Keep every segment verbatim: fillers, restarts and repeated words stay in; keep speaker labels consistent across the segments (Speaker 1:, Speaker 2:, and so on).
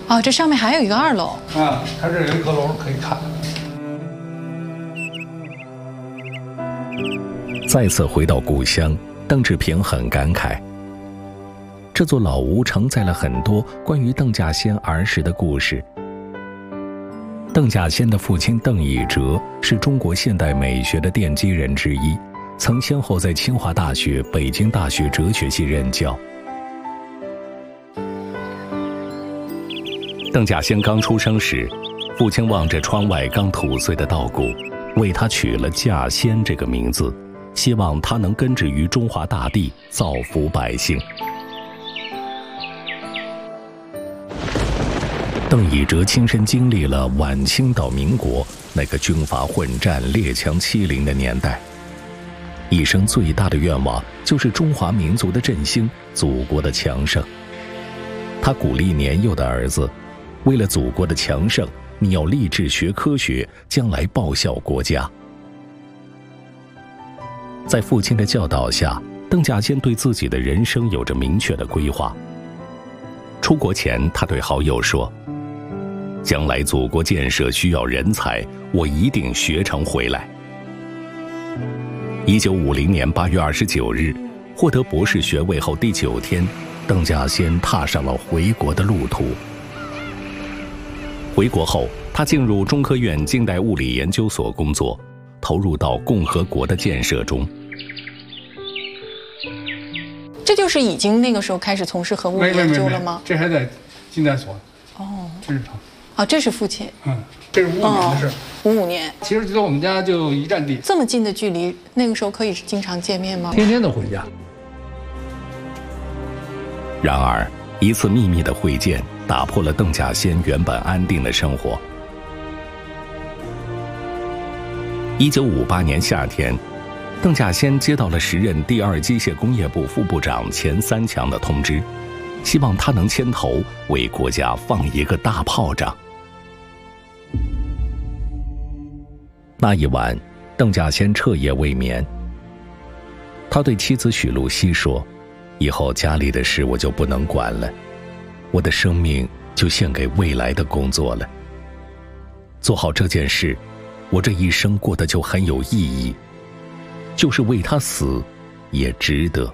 Speaker 1: 哦，这上面还有一个二楼。
Speaker 2: 啊，它这有一阁楼可以看。
Speaker 3: 再次回到故乡，邓志平很感慨。这座老屋承载了很多关于邓稼先儿时的故事。邓稼先的父亲邓以哲是中国现代美学的奠基人之一，曾先后在清华大学、北京大学哲学系任教。邓稼先刚出生时，父亲望着窗外刚吐穗的稻谷，为他取了稼先这个名字，希望他能根植于中华大地，造福百姓。邓以哲亲身经历了晚清到民国那个军阀混战、列强欺凌的年代，一生最大的愿望就是中华民族的振兴，祖国的强盛。他鼓励年幼的儿子，为了祖国的强盛，你要立志学科学，将来报效国家。在父亲的教导下，邓稼先对自己的人生有着明确的规划。出国前，他对好友说，将来祖国建设需要人才，我一定学成回来。一九五零年八月二十九日，获得博士学位后第九天，邓稼先踏上了回国的路途。回国后，他进入中科院近代物理研究所工作，投入到共和国的建设中。
Speaker 1: 这就是已经那个时候开始从事核物理研究了吗？
Speaker 2: 这还在近代所。
Speaker 1: 哦，
Speaker 2: 这是他。
Speaker 1: 哦，这是父亲。
Speaker 2: 嗯，这是五五年的事。
Speaker 1: 五五年。
Speaker 2: 其实就在我们家就一站地。
Speaker 1: 这么近的距离，那个时候可以经常见面吗？
Speaker 2: 天天都回家。
Speaker 3: 然而，一次秘密的会见打破了邓稼先原本安定的生活。一九五八年夏天，邓稼先接到了时任第二机械工业部副部长钱三强的通知，希望他能牵头为国家放一个大炮仗。那一晚，邓稼先彻夜未眠。他对妻子许露西说，以后家里的事我就不能管了，我的生命就献给未来的工作了。做好这件事，我这一生过得就很有意义，就是为他死也值得。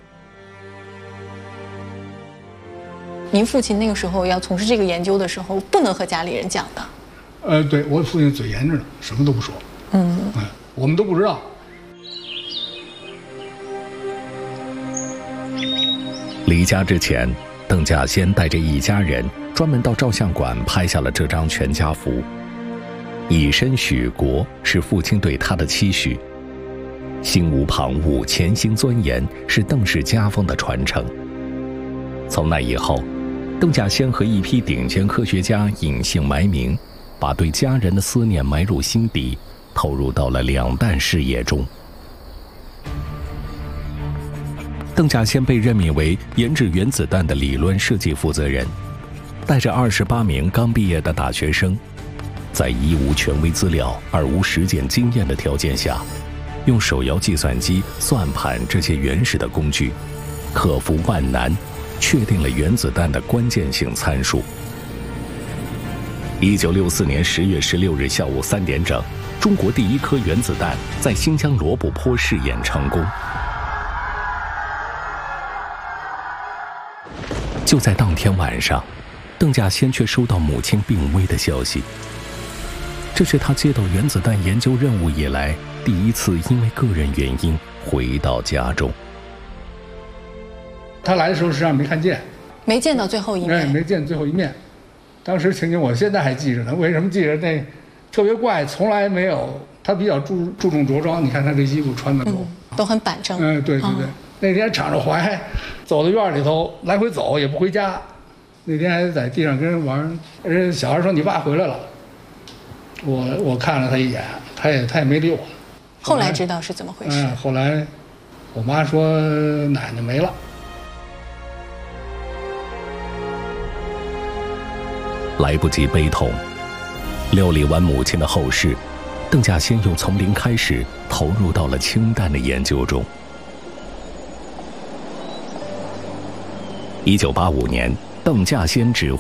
Speaker 1: 您父亲那个时候要从事这个研究的时候，不能和家里人讲的。
Speaker 2: 呃，对，我父亲嘴严着呢，什么都不说。
Speaker 1: 嗯，
Speaker 2: 嗯，我们都不知道。
Speaker 3: 离家之前，邓稼先带着一家人专门到照相馆拍下了这张全家福。以身许国是父亲对他的期许，心无旁骛、潜心钻研是邓氏家风的传承。从那以后，邓稼先和一批顶尖科学家隐姓埋名，把对家人的思念埋入心底，投入到了两弹事业中。邓稼先被任命为研制原子弹的理论设计负责人，带着二十八名刚毕业的大学生，在一无权威资料、二无实践经验的条件下，用手摇计算机算盘这些原始的工具，克服万难，确定了原子弹的关键性参数。一九六四年十月十六日下午三点整，中国第一颗原子弹在新疆罗布泊试验成功。就在当天晚上，邓稼先却收到母亲病危的消息。这是他接到原子弹研究任务以来第一次因为个人原因回到家中。
Speaker 2: 他来的时候实际上没看见，
Speaker 1: 没见到最后一面，
Speaker 2: 哎，没见最后一面。当时情景我现在还记着呢。为什么记着？那特别怪，从来没有。他比较注注重着装，你看他这衣服穿的都、嗯、
Speaker 1: 都很板正。
Speaker 2: 嗯，对对对。哦、那天敞着怀，走到院里头来回走，也不回家。那天还在地上跟人玩，人小孩说：“你爸回来了。”我我看了他一眼，他也他也没理我。
Speaker 1: 后来知道是怎么回事。
Speaker 2: 嗯，后来我妈说奶奶没了。
Speaker 3: 来不及悲痛，料理完母亲的后事，邓稼先又从零开始投入到了氢弹的研究中。一九八五年，邓稼先指挥